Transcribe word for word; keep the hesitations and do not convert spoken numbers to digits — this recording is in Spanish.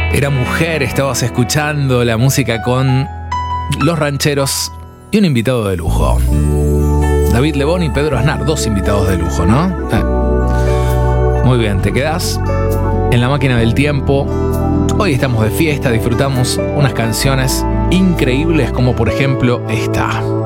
Era mujer, estabas escuchando la música con Los Rancheros y un invitado de lujo. David Lebón y Pedro Aznar, dos invitados de lujo, ¿no? Eh. Muy bien, te quedás en la máquina del tiempo. Hoy estamos de fiesta, disfrutamos unas canciones increíbles como por ejemplo esta.